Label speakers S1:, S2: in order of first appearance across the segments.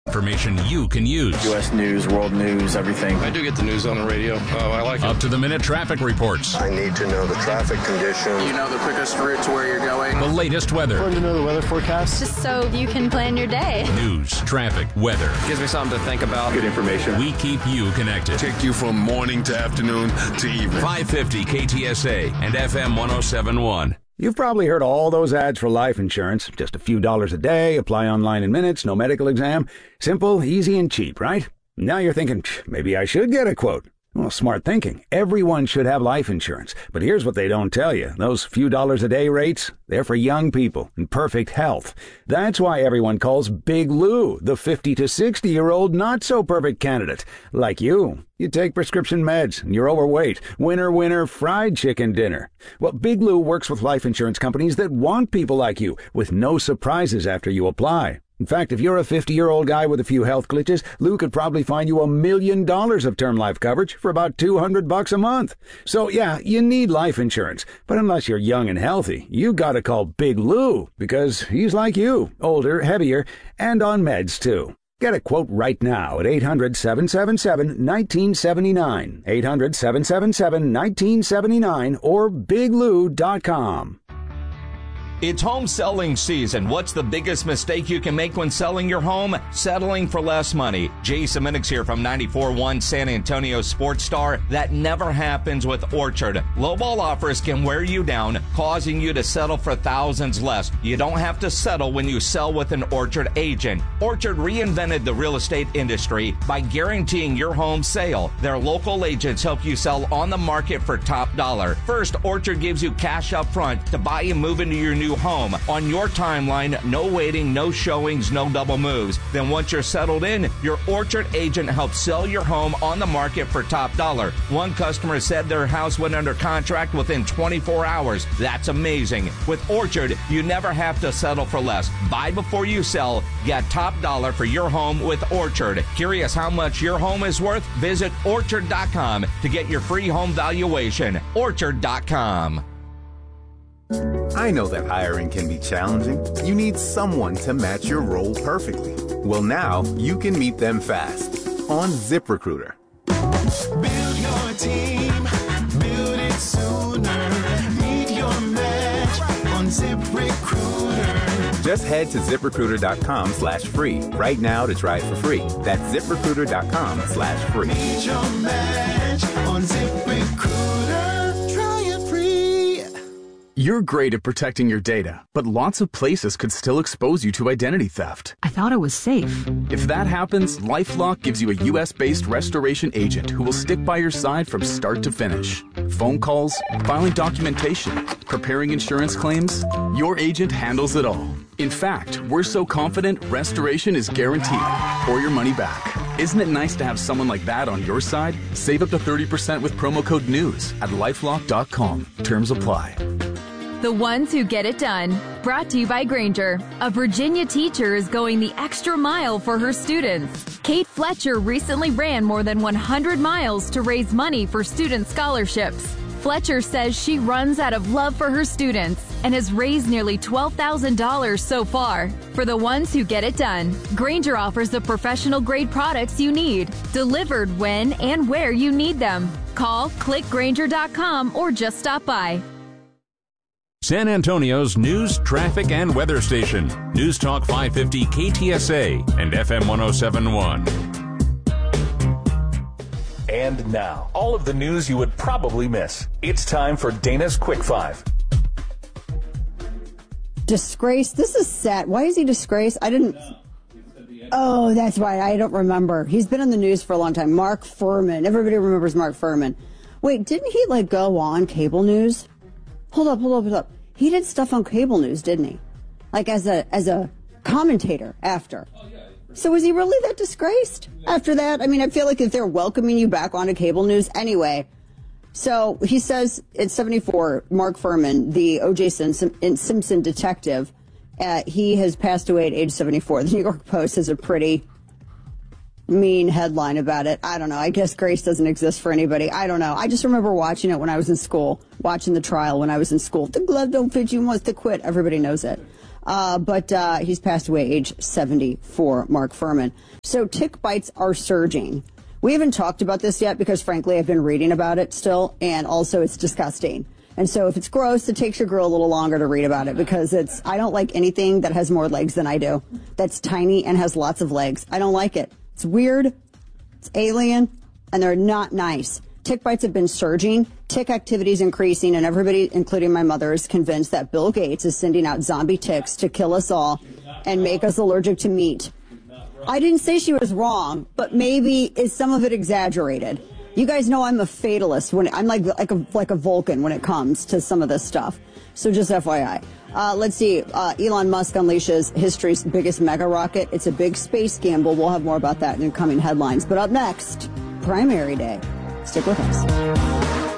S1: Information you can use.
S2: U.S. news, world news, everything.
S3: I do get the news on the radio. I like it.
S1: Up-to-the-minute traffic reports.
S4: I need to know the traffic conditions.
S2: You know the quickest route to where you're going.
S1: The latest weather.
S5: Important to know the weather forecast.
S6: Just so you can plan your day.
S1: News, traffic, weather.
S3: Gives me something to think about.
S2: Good information.
S1: We keep you connected.
S7: Take you from morning to afternoon to evening.
S1: 550 KTSA and FM 107.1.
S8: You've probably heard all those ads for life insurance. Just a few dollars a day, apply online in minutes, no medical exam. Simple, easy, and cheap, right? Now you're thinking, maybe I should get a quote. Well, smart thinking. Everyone should have life insurance. But here's what they don't tell you. Those few dollars a day rates, they're for young people in perfect health. That's why everyone calls Big Lou the 50 to 60-year-old not-so-perfect candidate. Like you. You take prescription meds, and you're overweight. Winner, winner, fried chicken dinner. Well, Big Lou works with life insurance companies that want people like you, with no surprises after you apply. In fact, if you're a 50-year-old guy with a few health glitches, Lou could probably find you $1 million of term life coverage for about $200 a month. So, yeah, you need life insurance. But unless you're young and healthy, you gotta call Big Lou, because he's like you, older, heavier, and on meds, too. Get a quote right now at 800-777-1979, 800-777-1979, or biglou.com.
S9: It's home selling season. What's the biggest mistake you can make when selling your home? Settling for less money. Jason Minix here from 94.1 San Antonio Sports Star. That never happens with Orchard. Lowball offers can wear you down, causing you to settle for thousands less. You don't have to settle when you sell with an Orchard agent. Orchard reinvented the real estate industry by guaranteeing your home sale. Their local agents help you sell on the market for top dollar. First, Orchard gives you cash up front to buy and move into your new home on your timeline. No waiting, no showings, no double moves. Then once you're settled in, your Orchard agent helps sell your home on the market for top dollar. One customer said their house went under contract within 24 hours. That's amazing. With Orchard, you never have to settle for less. Buy before you sell. Get top dollar for your home with Orchard. Curious how much your home is worth? Visit Orchard.com to get your free home valuation. Orchard.com.
S10: I know that hiring can be challenging. You need someone to match your role perfectly. Well, now you can meet them fast on ZipRecruiter.
S11: Build your team, build it sooner. Meet your match on ZipRecruiter.
S10: Just head to ZipRecruiter.com/free right now to try it for free. That's ZipRecruiter.com/free.
S11: Meet your match on ZipRecruiter. Try it free.
S12: You're great at protecting your data, but lots of places could still expose you to identity theft.
S13: I thought I was safe.
S12: If that happens, LifeLock gives you a U.S.-based restoration agent who will stick by your side from start to finish. Phone calls, filing documentation, preparing insurance claims, your agent handles it all. In fact, we're so confident restoration is guaranteed or your money back. Isn't it nice to have someone like that on your side? Save up to 30% with promo code NEWS at LifeLock.com. Terms apply.
S14: The ones who get it done. Brought to you by Granger. A Virginia teacher is going the extra mile for her students. Kate Fletcher recently ran more than 100 miles to raise money for student scholarships. Fletcher says she runs out of love for her students and has raised nearly $12,000 so far. For the ones who get it done, Granger offers the professional-grade products you need, delivered when and where you need them. Call, click Granger.com, or just stop by.
S1: San Antonio's news, traffic, and weather station. News Talk 550 KTSA and FM 107.1.
S15: And now, all of the news you would probably miss. It's time for Dana's Quick Five.
S16: Disgrace. This is sad. Why is he disgraced? Oh, that's right. I don't remember. He's been in the news for a long time. Mark Furman. Everybody remembers Mark Furman. Wait, didn't he go on cable news? Hold up. He did stuff on cable news, didn't he? Like as a commentator after. So was he really that disgraced after that? I mean, I feel like if they're welcoming you back onto cable news anyway. So he says at 74, Mark Furman, the O.J. Simpson detective, he has passed away at age 74. The New York Post has a pretty mean headline about it. I don't know. I guess grace doesn't exist for anybody. I don't know. I just remember watching it when I was in school, watching the trial when I was in school. The glove don't fit, you must to quit. Everybody knows it. But he's passed away, age 74, Mark Furman. So tick bites are surging. We haven't talked about this yet because, frankly, I've been reading about it still, and also it's disgusting. And so if it's gross, it takes your girl a little longer to read about it because I don't like anything that has more legs than I do. That's tiny and has lots of legs. I don't like it. It's weird, it's alien, and they're not nice. Tick bites have been surging, tick activity is increasing, and everybody, including my mother, is convinced that Bill Gates is sending out zombie ticks to kill us all and make us allergic to meat. I didn't say she was wrong, but maybe is some of it exaggerated. You guys know I'm a fatalist. I'm like a Vulcan when it comes to some of this stuff. So just FYI. Let's see. Elon Musk unleashes history's biggest mega rocket. It's a big space gamble. We'll have more about that in coming headlines. But up next, primary day. Stick with us.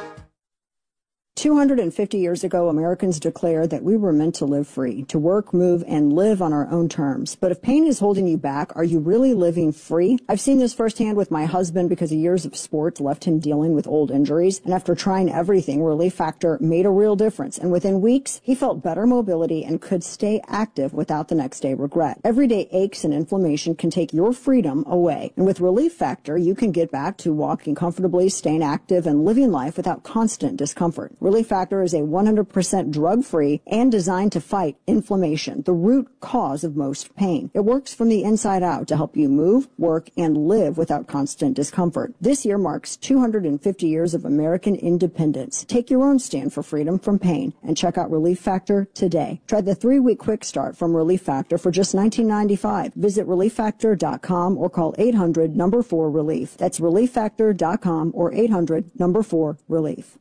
S16: 250 years ago, Americans declared that we were meant to live free, to work, move, and live on our own terms. But if pain is holding you back, are you really living free? I've seen this firsthand with my husband because years of sports left him dealing with old injuries. And after trying everything, Relief Factor made a real difference. And within weeks, he felt better mobility and could stay active without the next day regret. Everyday aches and inflammation can take your freedom away. And with Relief Factor, you can get back to walking comfortably, staying active, and living life without constant discomfort. Relief Factor is a 100% drug-free and designed to fight inflammation, the root cause of most pain. It works from the inside out to help you move, work, and live without constant discomfort. This year marks 250 years of American independence. Take your own stand for freedom from pain and check out Relief Factor today. Try the 3-week quick start from Relief Factor for just $19.95. Visit ReliefFactor.com or call 800-4-RELIEF. That's ReliefFactor.com or 800-4-RELIEF.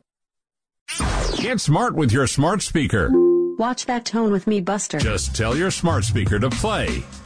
S1: Get smart with your smart speaker.
S5: Watch That Tone with me, Buster.
S1: Just tell your smart speaker to play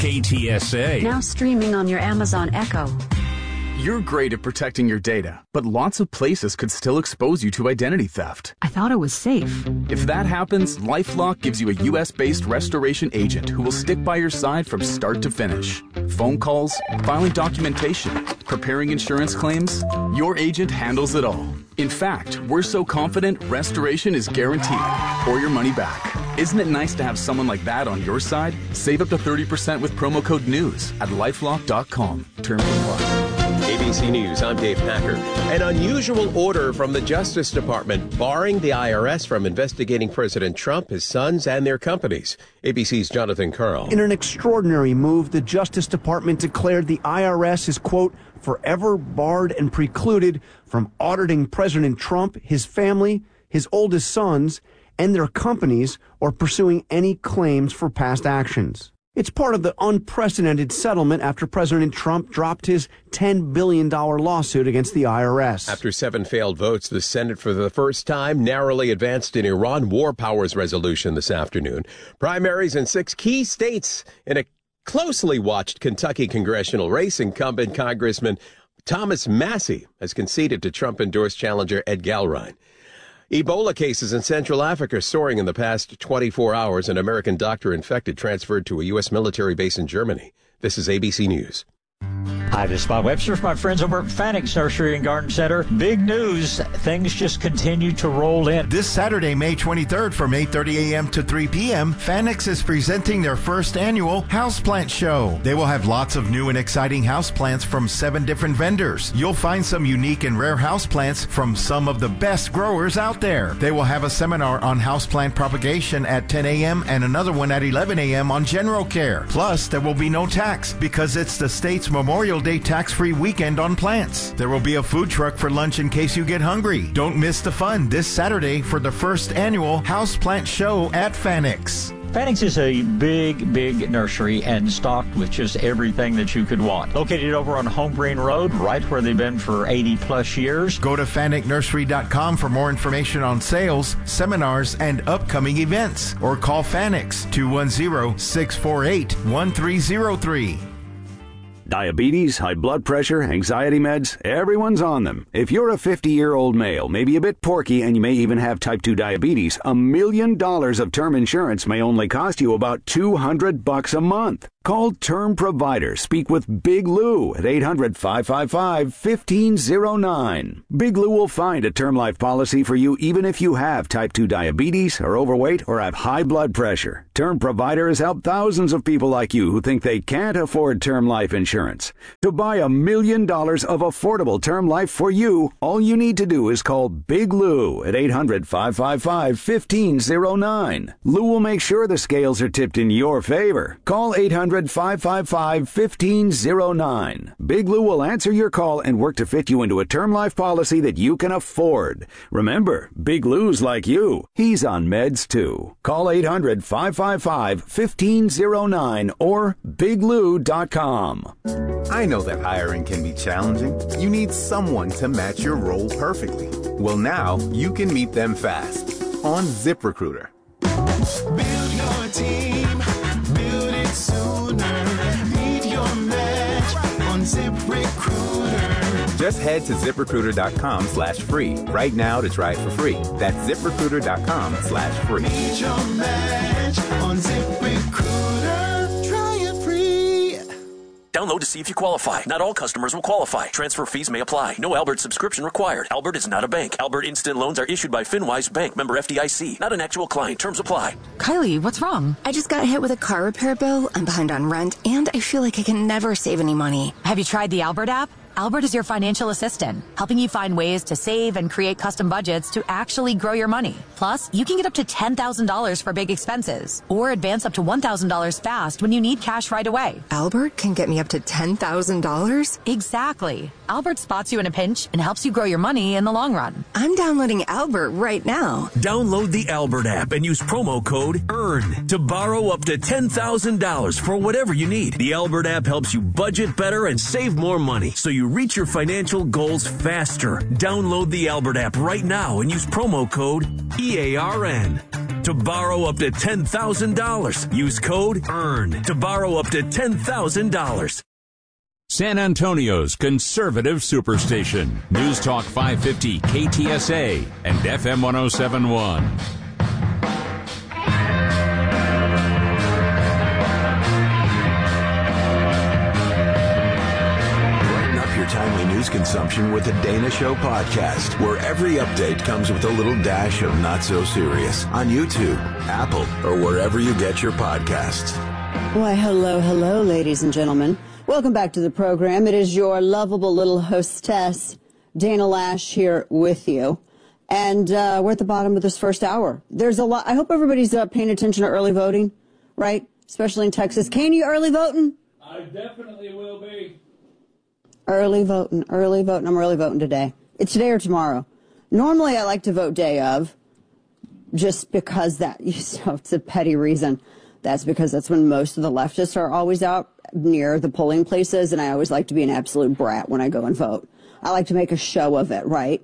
S1: KTSA.
S5: Now streaming on your Amazon Echo.
S12: You're great at protecting your data, but lots of places could still expose you to identity theft.
S5: I thought it was safe.
S12: If that happens, LifeLock gives you a U.S.-based restoration agent who will stick by your side from start to finish. Phone calls, filing documentation, preparing insurance claims, your agent handles it all. In fact, we're so confident restoration is guaranteed or your money back. Isn't it nice to have someone like that on your side? Save up to 30% with promo code NEWS at LifeLock.com. Terms apply.
S13: ABC News, I'm Dave Packer. An unusual order from the Justice Department barring the IRS from investigating President Trump, his sons, and their companies. ABC's Jonathan Karl.
S17: In an extraordinary move, the Justice Department declared the IRS is, quote, forever barred and precluded from auditing President Trump, his family, his oldest sons, and their companies, or pursuing any claims for past actions. It's part of the unprecedented settlement after President Trump dropped his $10 billion lawsuit against the IRS.
S13: After 7 failed votes, the Senate for the first time narrowly advanced an Iran war powers resolution this afternoon. Primaries in 6 key states in a closely watched Kentucky congressional race. Incumbent Congressman Thomas Massie has conceded to Trump-endorsed challenger Ed Galbraith. Ebola cases in Central Africa soaring in the past 24 hours. An American doctor infected transferred to a U.S. military base in Germany. This is ABC News.
S18: Hi, this is Bob Webster from my friends over at Fanix Nursery and Garden Center. Big news. Things just continue to roll in.
S19: This Saturday, May 23rd from 8:30 a.m. to 3 p.m., Fanix is presenting their first annual Houseplant Show. They will have lots of new and exciting houseplants from 7 different vendors. You'll find some unique and rare houseplants from some of the best growers out there. They will have a seminar on houseplant propagation at 10 a.m. and another one at 11 a.m. on general care. Plus, there will be no tax because it's the state's Memorial Day tax-free weekend on plants. There will be a food truck for lunch in case you get hungry. Don't miss the fun this Saturday for the first annual Houseplant Show at Fanix.
S18: Fanix is a big nursery and stocked with just everything that you could want. Located over on Home Green Road, right where they've been for 80-plus years.
S19: Go to FanicNursery.com for more information on sales, seminars, and upcoming events. Or call Fanix 210-648-1303.
S8: Diabetes, high blood pressure, anxiety meds, everyone's on them. If you're a 50-year-old male, maybe a bit porky, and you may even have type 2 diabetes, $1 million of term insurance may only cost you about $200 a month. Call Term Provider. Speak with Big Lou at 800-555-1509. Big Lou will find a term life policy for you even if you have type 2 diabetes, are overweight, or have high blood pressure. Term Provider has helped thousands of people like you who think they can't afford term life insurance. To buy $1 million of affordable term life for you, all you need to do is call Big Lou at 800-555-1509. Lou will make sure the scales are tipped in your favor. Call 800-555-1509. Big Lou will answer your call and work to fit you into a term life policy that you can afford. Remember, Big Lou's like you. He's on meds too. Call 800-555-1509 or biglou.com.
S10: I know that hiring can be challenging. You need someone to match your role perfectly. Well, now you can meet them fast on ZipRecruiter.
S11: Build your team, build it sooner. Meet your match on ZipRecruiter.
S10: Just head to ZipRecruiter.com/free right now to try it for free. That's ZipRecruiter.com/free.
S11: Meet your match on ZipRecruiter. Try it free.
S20: Download to see if you qualify. Not all customers will qualify. Transfer fees may apply. No Albert subscription required. Albert is not a bank. Albert Instant Loans are issued by FinWise Bank, member FDIC. Not an actual client. Terms apply.
S21: Kylie, what's wrong? I just got hit with a car repair bill. I'm behind on rent, and I feel like I can never save any money.
S22: Have you tried the Albert app? Albert is your financial assistant, helping you find ways to save and create custom budgets to actually grow your money. Plus, you can get up to $10,000 for big expenses or advance up to $1,000 fast when you need cash right away.
S21: Albert can get me up to $10,000?
S22: Exactly. Albert spots you in a pinch and helps you grow your money in the long run.
S21: I'm downloading Albert right now.
S20: Download the Albert app and use promo code EARN to borrow up to $10,000 for whatever you need. The Albert app helps you budget better and save more money so you reach your financial goals faster. Download the Albert app right now and use promo code EARN to borrow up to $10,000. Use code EARN to borrow up to $10,000.
S1: San Antonio's conservative superstation. News Talk 550 KTSA and FM 1071.
S23: Timely news consumption with the Dana Show podcast, where every update comes with a little dash of not so serious on YouTube, Apple, or wherever you get your podcasts.
S16: Why, hello, ladies and gentlemen. Welcome back to the program. It is your lovable little hostess, Dana Lash, here with you. And we're at the bottom of this first hour. There's a lot. I hope everybody's paying attention to early voting, right? Especially in Texas. Can you early voting?
S24: I definitely will be.
S16: Early voting. I'm early voting today. It's today or tomorrow. Normally I like to vote day of, just because it's a petty reason. That's because that's when most of the leftists are always out near the polling places, and I always like to be an absolute brat when I go and vote. I like to make a show of it, right?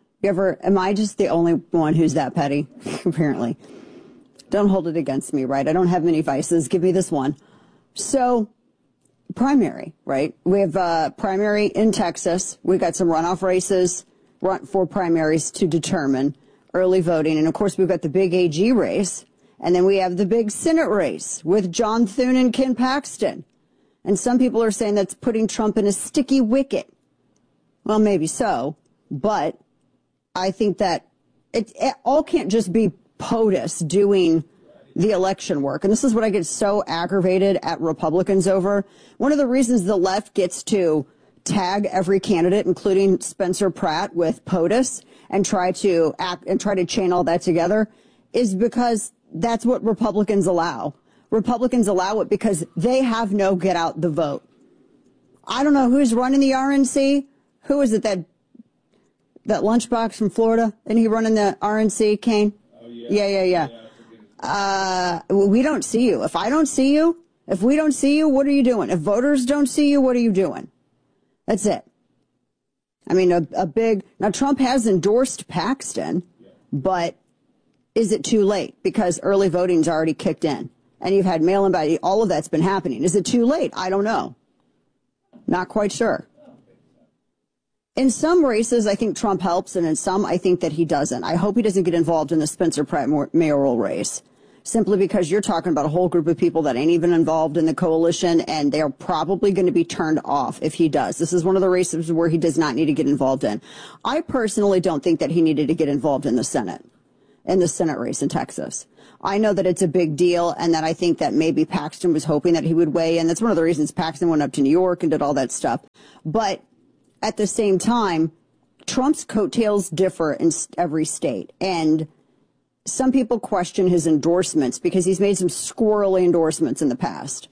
S16: Am I just the only one who's that petty? Apparently. Don't hold it against me, right? I don't have many vices. Give me this one. So, primary, right? We have primary in Texas. We got some runoff races for primaries to determine early voting. And, of course, we've got the big AG race. And then we have the big Senate race with John Thune and Ken Paxton. And some people are saying that's putting Trump in a sticky wicket. Well, maybe so. But I think that it all can't just be POTUS doing the election work. And this is what I get so aggravated at Republicans over. One of the reasons the left gets to tag every candidate, including Spencer Pratt, with POTUS and try to chain all that together, is because that's what Republicans allow. Republicans allow it because they have no get out the vote. I don't know who's running the RNC. Who is it, that lunchbox from Florida? Isn't he running the RNC, Kane?
S24: Oh, yeah.
S16: We don't see you. If I don't see you, if we don't see you, what are you doing? If voters don't see you, what are you doing? That's it. I mean, now Trump has endorsed Paxton, but is it too late? Because early voting's already kicked in and you've had mail-in ballot. All of that's been happening. Is it too late? I don't know. Not quite sure. In some races, I think Trump helps, and in some, I think that he doesn't. I hope he doesn't get involved in the Spencer Pratt mayoral race, simply because you're talking about a whole group of people that ain't even involved in the coalition, and they're probably going to be turned off if he does. This is one of the races where he does not need to get involved in. I personally don't think that he needed to get involved in the Senate race in Texas. I know that it's a big deal, and that I think that maybe Paxton was hoping that he would weigh in. That's one of the reasons Paxton went up to New York and did all that stuff. But at the same time, Trump's coattails differ in every state. And some people question his endorsements because he's made some squirrely endorsements in the past.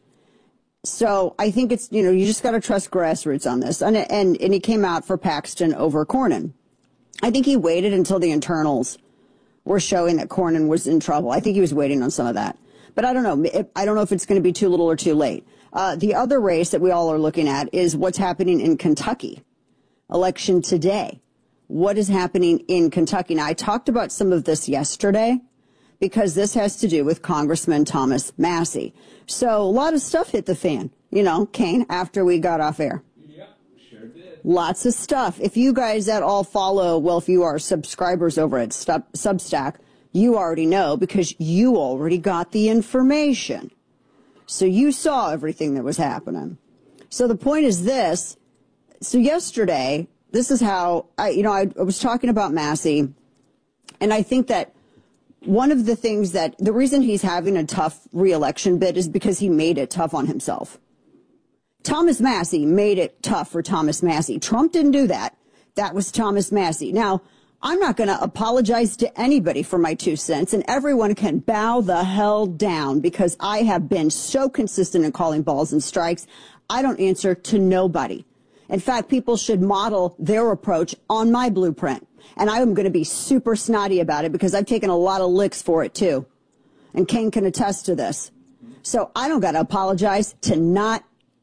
S16: So I think it's, you just got to trust grassroots on this. And he came out for Paxton over Cornyn. I think he waited until the internals were showing that Cornyn was in trouble. I think he was waiting on some of that. But I don't know. I don't know if it's going to be too little or too late. The other race that we all are looking at is what's happening in Kentucky. Election today. What is happening in Kentucky? Now, I talked about some of this yesterday because this has to do with Congressman Thomas Massie. So a lot of stuff hit the fan, Kane, after we got off air. Yeah, sure did. Lots of stuff. If you guys at all follow, well, if you are subscribers over at Substack, you already know because you already got the information. So you saw everything that was happening. So the point is this. So yesterday, this is how I was talking about Massie, and I think that one of the things that the reason he's having a tough reelection bid is because he made it tough on himself. Thomas Massie made it tough for Thomas Massie. Trump didn't do that. That was Thomas Massie. Now, I'm not going to apologize to anybody for my 2 cents, and everyone can bow the hell down because I have been so consistent in calling balls and strikes. I don't answer to nobody. In fact, people should model their approach on my blueprint. And I'm going to be super snotty about it because I've taken a lot of licks for it, too. And Kane can attest to this. So I don't got to apologize to not.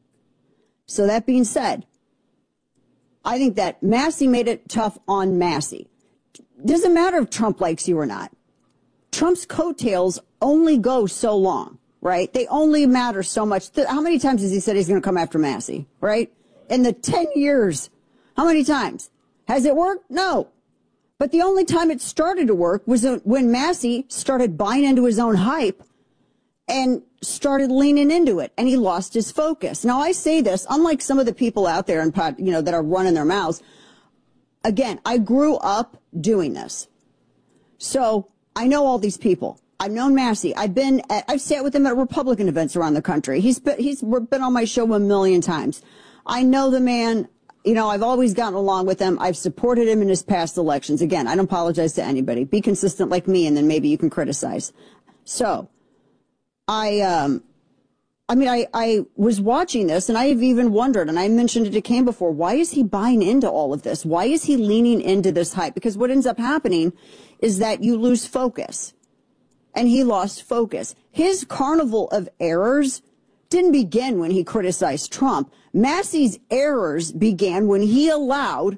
S16: So that being said, I think that Massie made it tough on Massie. Doesn't matter if Trump likes you or not. Trump's coattails only go so long, right? They only matter so much. How many times has he said he's going to come after Massie, right? In the 10 years, how many times? Has it worked? No. But the only time it started to work was when Massie started buying into his own hype and started leaning into it, and he lost his focus. Now, I say this, unlike some of the people out there that are running their mouths. Again, I grew up doing this. So I know all these people. I've known Massie. I've sat with him at Republican events around the country. He's been on my show 1 million times. I know the man, I've always gotten along with him. I've supported him in his past elections. Again, I don't apologize to anybody. Be consistent like me, and then maybe you can criticize. So, I was watching this, and I have even wondered, and I mentioned it to Kane before, why is he buying into all of this? Why is he leaning into this hype? Because what ends up happening is that you lose focus. And he lost focus. His carnival of errors didn't begin when he criticized Trump. Massie's errors began when he allowed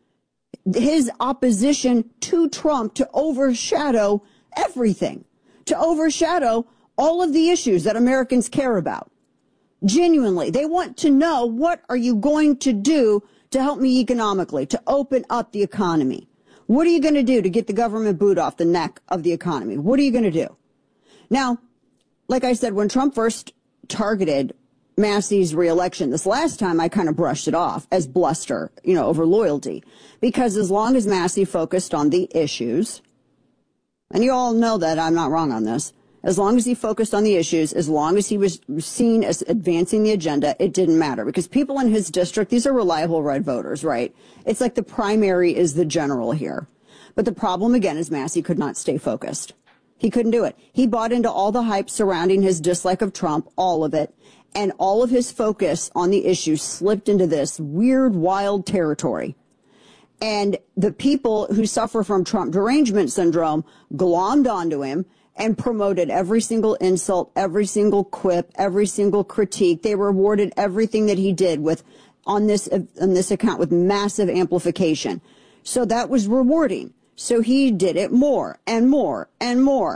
S16: his opposition to Trump to overshadow everything, to overshadow all of the issues that Americans care about. Genuinely, they want to know, what are you going to do to help me economically, to open up the economy? What are you going to do to get the government boot off the neck of the economy? What are you going to do? Now, like I said, when Trump first targeted Massie's reelection this last time, I kind of brushed it off as bluster, over loyalty. Because as long as Massie focused on the issues, and you all know that I'm not wrong on this, as long as he focused on the issues, as long as he was seen as advancing the agenda, it didn't matter. Because people in his district, these are reliable red voters, right? It's like the primary is the general here. But the problem, again, is Massie could not stay focused. He couldn't do it. He bought into all the hype surrounding his dislike of Trump, all of it. And all of his focus on the issues slipped into this weird, wild territory. And the people who suffer from Trump derangement syndrome glommed onto him and promoted every single insult, every single quip, every single critique. They rewarded everything that he did on this account with massive amplification. So that was rewarding. So he did it more and more and more.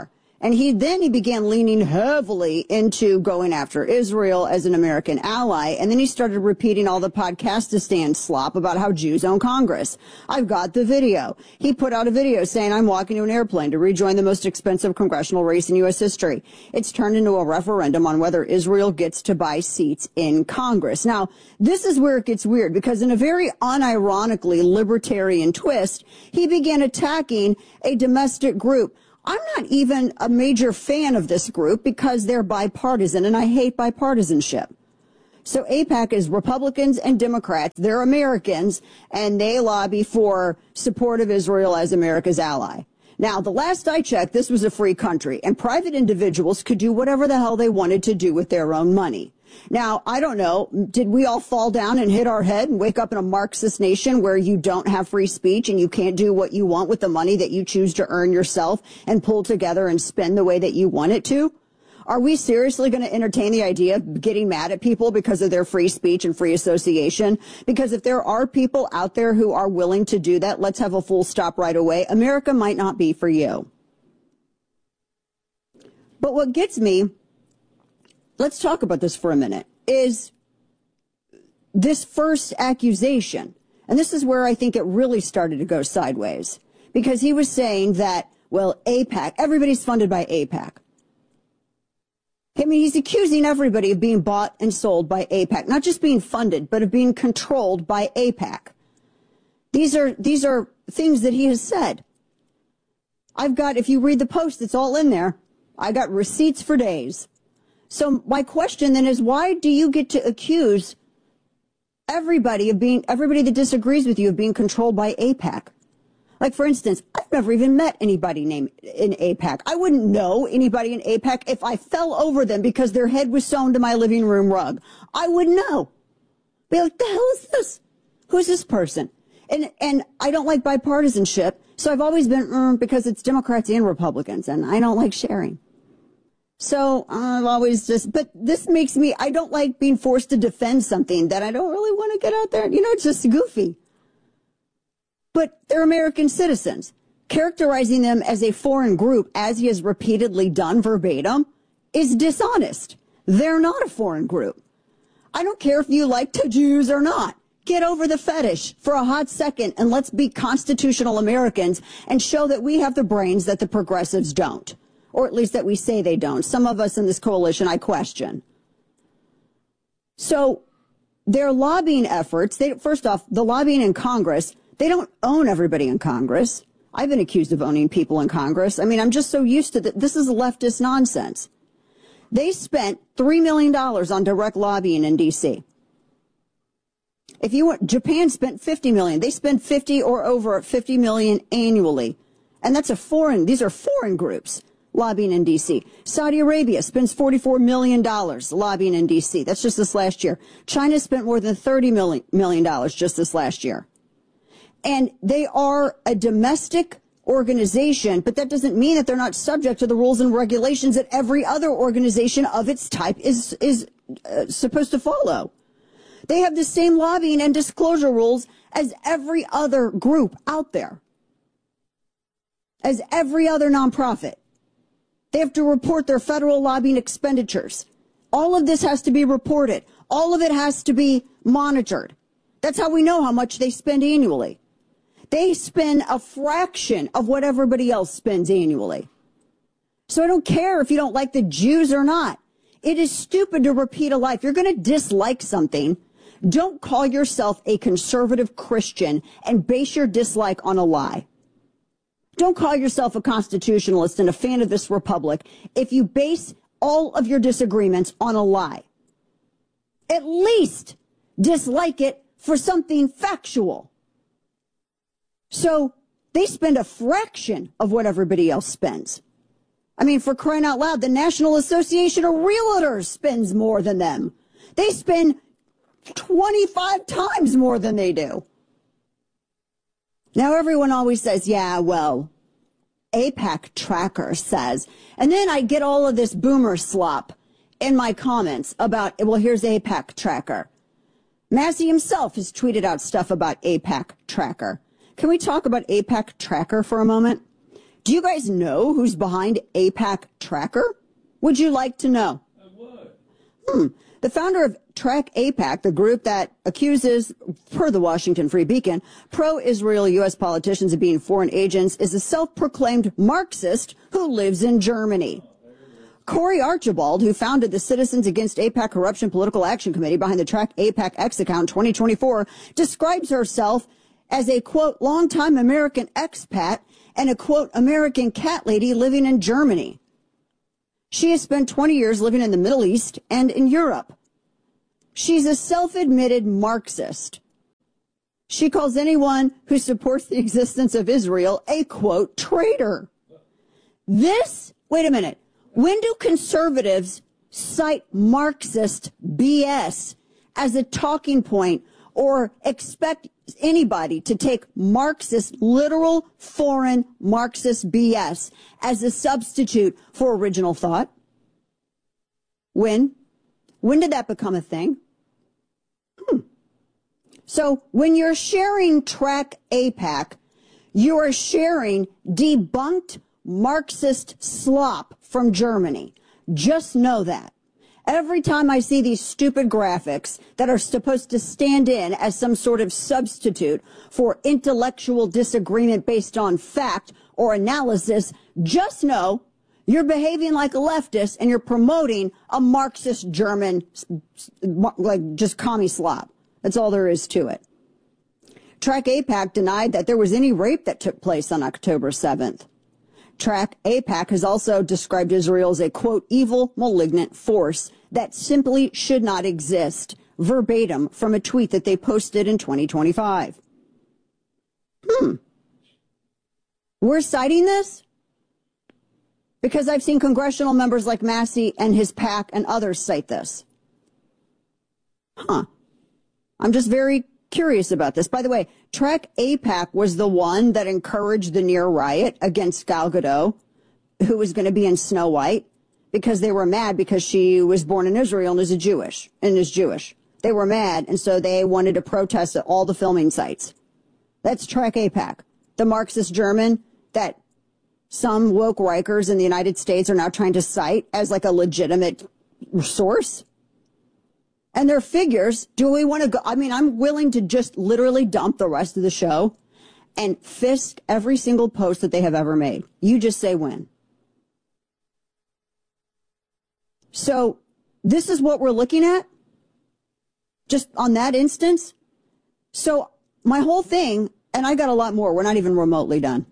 S16: And he began leaning heavily into going after Israel as an American ally. And then he started repeating all the Podcastistan slop about how Jews own Congress. I've got the video. He put out a video saying, I'm walking to an airplane to rejoin the most expensive congressional race in U.S. history. It's turned into a referendum on whether Israel gets to buy seats in Congress. Now, this is where it gets weird, because in a very unironically libertarian twist, he began attacking a domestic group. I'm not even a major fan of this group because they're bipartisan, and I hate bipartisanship. So AIPAC is Republicans and Democrats. They're Americans, and they lobby for support of Israel as America's ally. Now, the last I checked, this was a free country, and private individuals could do whatever the hell they wanted to do with their own money. Now, I don't know, did we all fall down and hit our head and wake up in a Marxist nation where you don't have free speech and you can't do what you want with the money that you choose to earn yourself and pull together and spend the way that you want it to? Are we seriously going to entertain the idea of getting mad at people because of their free speech and free association? Because if there are people out there who are willing to do that, let's have a full stop right away. America might not be for you. But what gets me, let's talk about this for a minute, is this first accusation. And this is where I think it really started to go sideways. Because he was saying that, well, AIPAC, everybody's funded by AIPAC. I mean, he's accusing everybody of being bought and sold by AIPAC, not just being funded, but of being controlled by AIPAC. These are things that he has said. I've got, if you read the post, it's all in there. I got receipts for days. So my question then is, why do you get to accuse everybody that disagrees with you of being controlled by AIPAC? Like, for instance, I've never even met anybody named in AIPAC. I wouldn't know anybody in AIPAC if I fell over them because their head was sewn to my living room rug. I wouldn't know. Be like, the hell is this? Who's this person? And I don't like bipartisanship, so I've always been, because it's Democrats and Republicans, and I don't like sharing. So I've always but this makes me, I don't like being forced to defend something that I don't really want to get out there. You know, it's just goofy. But they're American citizens. Characterizing them as a foreign group, as he has repeatedly done verbatim, is dishonest. They're not a foreign group. I don't care if you like the Jews or not. Get over the fetish for a hot second and let's be constitutional Americans and show that we have the brains that the progressives don't. Or at least that we say they don't. Some of us in this coalition, I question. So their lobbying efforts, first off, the lobbying in Congress, they don't own everybody in Congress. I've been accused of owning people in Congress. I mean, I'm just so used to that. This is leftist nonsense. They spent $3 million on direct lobbying in D.C. Japan spent $50 million. They spend 50 or over $50 million annually. And these are foreign groups lobbying in D.C. Saudi Arabia spends $44 million lobbying in D.C. That's just this last year. China spent more than $30 million just this last year. And they are a domestic organization, but that doesn't mean that they're not subject to the rules and regulations that every other organization of its type is supposed to follow. They have the same lobbying and disclosure rules as every other group out there, as every other nonprofit. They have to report their federal lobbying expenditures. All of this has to be reported. All of it has to be monitored. That's how we know how much they spend annually. They spend a fraction of what everybody else spends annually. So I don't care if you don't like the Jews or not. It is stupid to repeat a lie. If you're going to dislike something, don't call yourself a conservative Christian and base your dislike on a lie. Don't call yourself a constitutionalist and a fan of this republic if you base all of your disagreements on a lie. At least dislike it for something factual. So they spend a fraction of what everybody else spends. I mean, for crying out loud, the National Association of Realtors spends more than them. They spend 25 times more than they do. Now, everyone always says, yeah, well, AIPAC Tracker says. And then I get all of this boomer slop in my comments about, well, here's AIPAC Tracker. Massey himself has tweeted out stuff about AIPAC Tracker. Can we talk about AIPAC Tracker for a moment? Do you guys know who's behind AIPAC Tracker? Would you like to know?
S2: I would.
S16: The founder of Track AIPAC, the group that accuses, per the Washington Free Beacon, pro-Israel U.S. politicians of being foreign agents, is a self-proclaimed Marxist who lives in Germany. Corey Archibald, who founded the Citizens Against AIPAC Corruption Political Action Committee behind the Track AIPAC X account 2024, describes herself as a, quote, longtime American expat and a, quote, American cat lady living in Germany. She has spent 20 years living in the Middle East and in Europe. She's a self-admitted Marxist. She calls anyone who supports the existence of Israel a, quote, traitor. Wait a minute. When do conservatives cite Marxist BS as a talking point or expect anybody to take Marxist, literal foreign Marxist BS as a substitute for original thought? When? When did that become a thing? So when you're sharing Track AIPAC, you are sharing debunked Marxist slop from Germany. Just know that. Every time I see these stupid graphics that are supposed to stand in as some sort of substitute for intellectual disagreement based on fact or analysis, just know you're behaving like a leftist and you're promoting a Marxist German, like just commie slop. That's all there is to it. Track AIPAC denied that there was any rape that took place on October 7th. Track AIPAC has also described Israel as a, quote, evil, malignant force that simply should not exist, verbatim from a tweet that they posted in 2025. We're citing this because I've seen congressional members like Massey and his PAC and others cite this. I'm just very curious about this. By the way, Track AIPAC was the one that encouraged the near riot against Gal Gadot, who was going to be in Snow White, because they were mad because she was born in Israel and is Jewish. They were mad, and so they wanted to protest at all the filming sites. That's Track AIPAC, the Marxist German that some woke Rikers in the United States are now trying to cite as like a legitimate source. And their figures, do we want to go? I mean, I'm willing to just literally dump the rest of the show and fisk every single post that they have ever made. You just say when. So this is what we're looking at, just on that instance. So my whole thing, and I got a lot more, we're not even remotely done.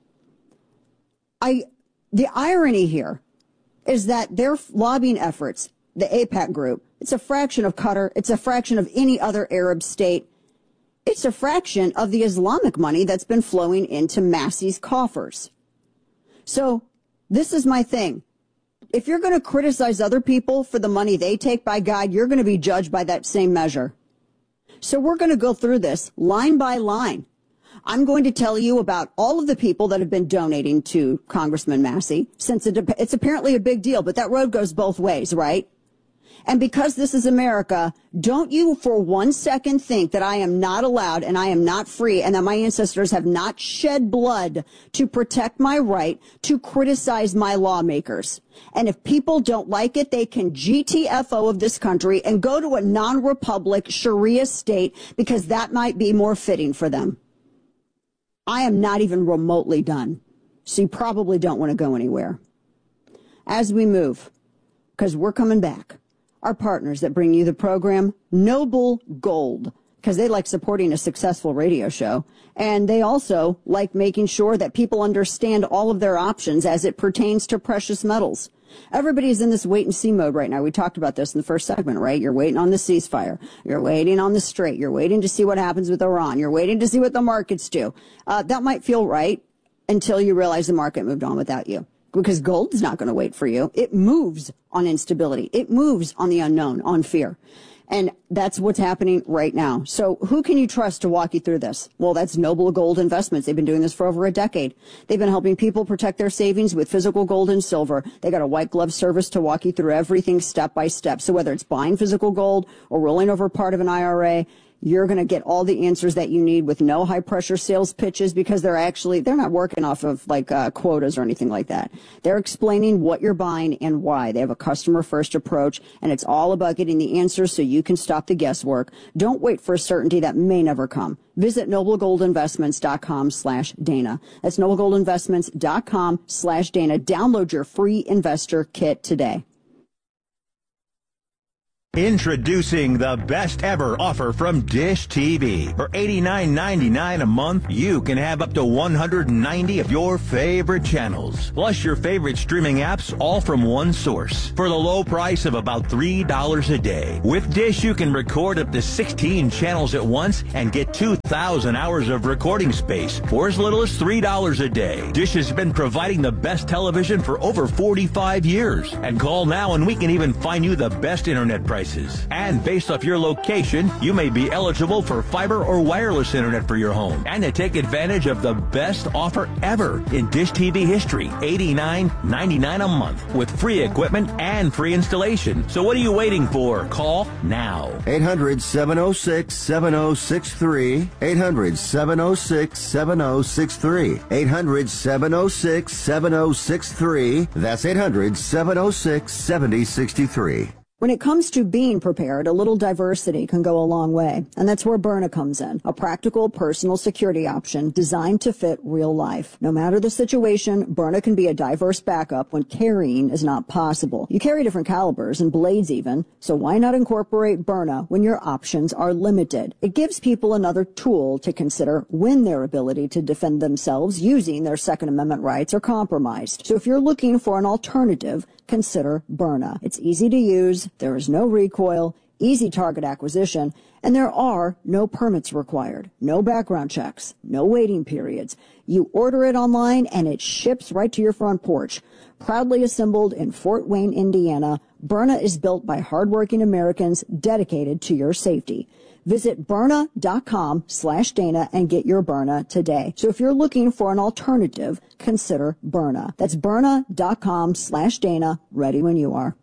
S16: The irony here is that their lobbying efforts, the AIPAC group, it's a fraction of Qatar. It's a fraction of any other Arab state. It's a fraction of the Islamic money that's been flowing into Massey's coffers. So this is my thing. If you're going to criticize other people for the money they take, by God, you're going to be judged by that same measure. So we're going to go through this line by line. I'm going to tell you about all of the people that have been donating to Congressman Massey, since it's apparently a big deal, but that road goes both ways, right? And because this is America, don't you for 1 second think that I am not allowed and I am not free and that my ancestors have not shed blood to protect my right to criticize my lawmakers. And if people don't like it, they can GTFO of this country and go to a non-republic Sharia state because that might be more fitting for them. I am not even remotely done. So you probably don't want to go anywhere. As we move, because we're coming back. Our partners that bring you the program, Noble Gold, because they like supporting a successful radio show. And they also like making sure that people understand all of their options as it pertains to precious metals. Everybody's in this wait and see mode right now. We talked about this in the first segment, right? You're waiting on the ceasefire. You're waiting on the Strait. You're waiting to see what happens with Iran. You're waiting to see what the markets do. That might feel right until you realize the market moved on without you. Because gold is not going to wait for you. It moves on instability. It moves on the unknown, on fear. And that's what's happening right now. So who can you trust to walk you through this? Well, that's Noble Gold Investments. They've been doing this for over a decade. They've been helping people protect their savings with physical gold and silver. They got a white glove service to walk you through everything step by step. So whether it's buying physical gold or rolling over part of an IRA, You're going to get all the answers that you need with no high-pressure sales pitches because they're not working off of quotas or anything like that. They're explaining what you're buying and why. They have a customer-first approach, and it's all about getting the answers so you can stop the guesswork. Don't wait for a certainty that may never come. Visit noblegoldinvestments.com/Dana. That's noblegoldinvestments.com/Dana. Download your free investor kit today.
S3: Introducing the best ever offer from Dish TV. For $89.99 a month, you can have up to 190 of your favorite channels, plus your favorite streaming apps, all from one source, for the low price of about $3 a day. With Dish, you can record up to 16 channels at once and get 2,000 hours of recording space for as little as $3 a day. Dish has been providing the best television for over 45 years. And call now and we can even find you the best internet price. And based off your location, you may be eligible for fiber or wireless internet for your home. And to take advantage of the best offer ever in Dish TV history, $89.99 a month with free equipment and free installation. So what are you waiting for? Call now.
S4: 800-706-7063. 800-706-7063. 800-706-7063. That's 800-706-7063.
S16: When it comes to being prepared, a little diversity can go a long way. And that's where Byrna comes in, a practical personal security option designed to fit real life. No matter the situation, Byrna can be a diverse backup when carrying is not possible. You carry different calibers and blades even, so why not incorporate Byrna when your options are limited? It gives people another tool to consider when their ability to defend themselves using their Second Amendment rights are compromised. So if you're looking for an alternative, consider Byrna. It's easy to use, there is no recoil, easy target acquisition, and there are no permits required, no background checks, no waiting periods. You order it online and it ships right to your front porch. Proudly assembled in Fort Wayne, Indiana, Byrna is built by hardworking Americans dedicated to your safety. Visit Byrna.com/Dana and get your Byrna today. So if you're looking for an alternative, consider Byrna. That's Byrna.com/Dana, ready when you are.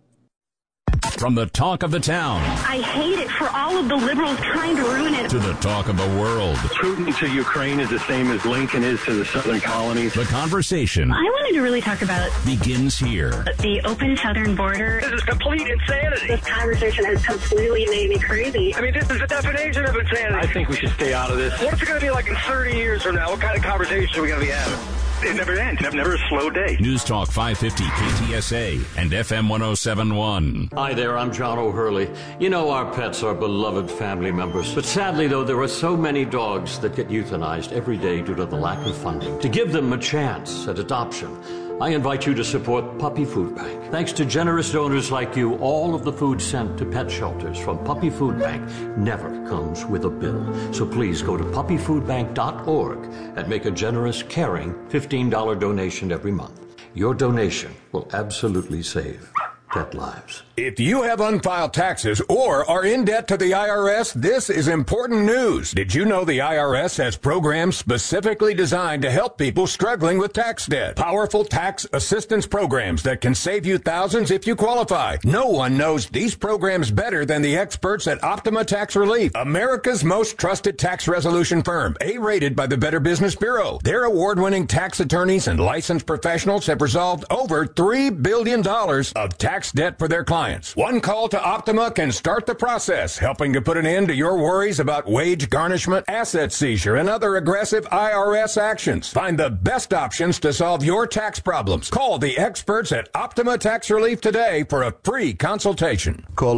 S1: From the talk of the town.
S6: I hate it for all of the liberals trying to ruin it.
S1: To the talk of the world.
S7: Putin to Ukraine is the same as Lincoln is to the southern colonies.
S1: The conversation.
S6: I wanted to really talk about
S1: begins here.
S6: The open southern border.
S7: This is complete insanity.
S6: This conversation has completely made me crazy.
S7: I mean, this is the definition of insanity. I think we should stay out of this. What's it going to be like in 30 years from now? What kind of conversation are we going to be having? It never ends. Never a slow day.
S1: News Talk 550 KTSA and FM 1071.
S25: Hi there, I'm John O'Hurley. You know our pets are beloved family members. But sadly, though, there are so many dogs that get euthanized every day due to the lack of funding. To give them a chance at adoption, I invite you to support Puppy Food Bank. Thanks to generous donors like you, all of the food sent to pet shelters from Puppy Food Bank never comes with a bill. So please go to puppyfoodbank.org and make a generous, caring $15 donation every month. Your donation will absolutely save pet lives.
S26: If you have unfiled taxes or are in debt to the IRS, this is important news. Did you know the IRS has programs specifically designed to help people struggling with tax debt? Powerful tax assistance programs that can save you thousands if you qualify. No one knows these programs better than the experts at Optima Tax Relief, America's most trusted tax resolution firm, A-rated by the Better Business Bureau. Their award-winning tax attorneys and licensed professionals have resolved over $3 billion of tax debt for their clients. One call to Optima can start the process, helping to put an end to your worries about wage garnishment, asset seizure, and other aggressive IRS actions. Find the best options to solve your tax problems. Call the experts at Optima Tax Relief today for a free consultation.
S27: Call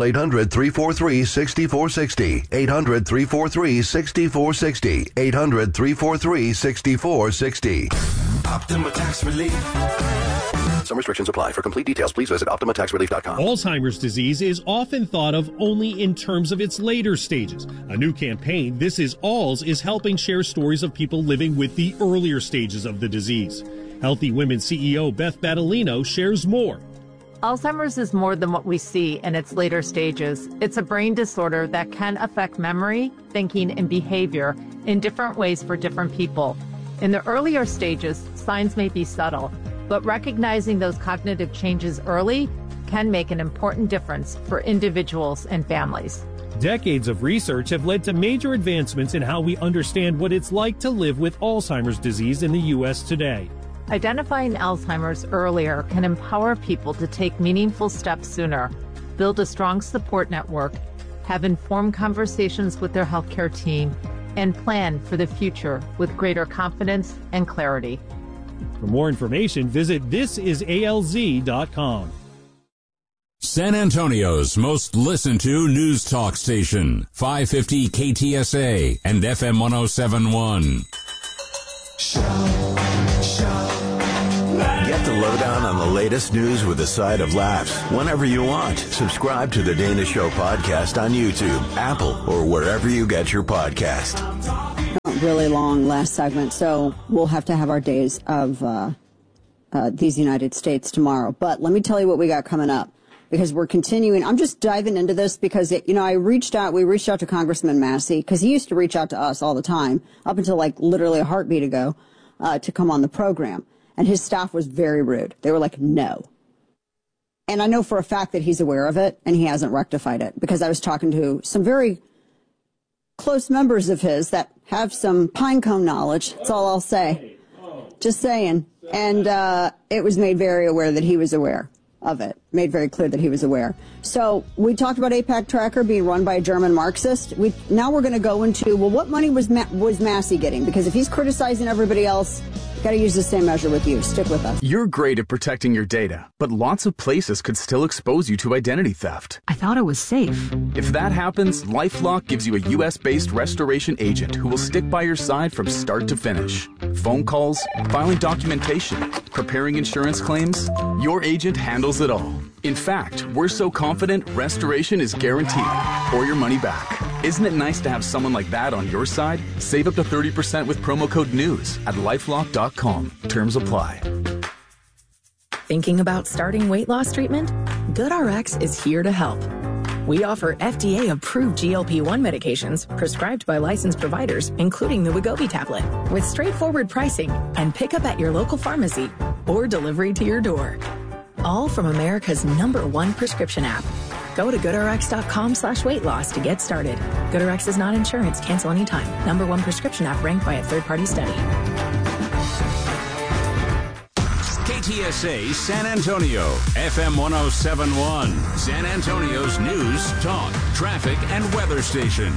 S27: 800-343-6460. 800-343-6460. 800-343-6460.
S11: Optima Tax Relief.
S28: Some restrictions apply. For complete details, please visit OptimaTaxRelief.com.
S29: Alzheimer's disease is often thought of only in terms of its later stages. A new campaign, This Is Alz, is helping share stories of people living with the earlier stages of the disease. Healthy Women CEO Beth Battolino shares more.
S30: Alzheimer's is more than what we see in its later stages. It's a brain disorder that can affect memory, thinking, and behavior in different ways for different people. In the earlier stages, signs may be subtle, but recognizing those cognitive changes early can make an important difference for individuals and families.
S29: Decades of research have led to major advancements in how we understand what it's like to live with Alzheimer's disease in the U.S. today.
S30: Identifying Alzheimer's earlier can empower people to take meaningful steps sooner, build a strong support network, have informed conversations with their healthcare team, and plan for the future with greater confidence and clarity.
S29: For more information, visit thisisalz.com.
S1: San Antonio's most listened to news talk station, 550 KTSA and FM 1071.
S23: Get the lowdown on the latest news with a side of laughs whenever you want. Subscribe to the Dana Show podcast on YouTube, Apple, or wherever you get your podcast.
S16: Really long last segment, so we'll have to have our days of these United States tomorrow. But let me tell you what we got coming up, because we're continuing. I'm just diving into this because, we reached out to Congressman Massey, because he used to reach out to us all the time, up until like literally a heartbeat ago, to come on the program. And his staff was very rude. They were like, no. And I know for a fact that he's aware of it, and he hasn't rectified it, because I was talking to some very close members of his that have some pinecone knowledge. That's all I'll say. Just saying. And it was made very aware that he was aware of it. Made very clear that he was aware. So we talked about AIPAC Tracker being run by a German Marxist. Now we're going to go into, well, what money was Massey getting? Because if he's criticizing everybody else, got to use the same measure with you. Stick with us.
S5: You're great at protecting your data, but lots of places could still expose you to identity theft.
S9: I thought it was safe.
S5: If that happens, LifeLock gives you a U.S.-based restoration agent who will stick by your side from start to finish. Phone calls, filing documentation, preparing insurance claims, your agent handles it all. In fact, we're so confident restoration is guaranteed or your money back. Isn't it nice to have someone like that on your side? Save up to 30% with promo code NEWS at lifelock.com. Terms apply.
S12: Thinking about starting weight loss treatment? GoodRx is here to help. We offer FDA-approved GLP-1 medications prescribed by licensed providers, including the Wegovy tablet, with straightforward pricing and pickup at your local pharmacy or delivery to your door. All from America's #1 prescription app. Go to GoodRx.com/weight loss to get started. GoodRx is not insurance. Cancel anytime. #1 prescription app ranked by a third-party study.
S1: KTSA San Antonio, FM 1071, San Antonio's news, talk, traffic, and weather station.